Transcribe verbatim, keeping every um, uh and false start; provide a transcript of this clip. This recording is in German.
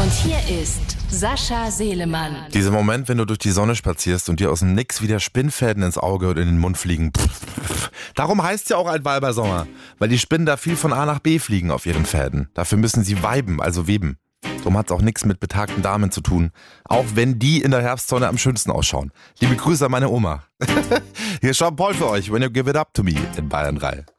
Und hier ist Sascha Selemann. Dieser Moment, wenn du durch die Sonne spazierst und dir aus dem Nix wieder Spinnfäden ins Auge und in den Mund fliegen. Pff, pff. Darum heißt es ja auch Altweibersommer, weil die Spinnen da viel von A nach B fliegen auf ihren Fäden. Dafür müssen sie weiben, also weben. Darum hat es auch nichts mit betagten Damen zu tun, auch wenn die in der Herbstsonne am schönsten ausschauen. Liebe Grüße an meine Oma. Hier ist Jean-Paul für euch, When You Give It Up To Me in Bayern drei.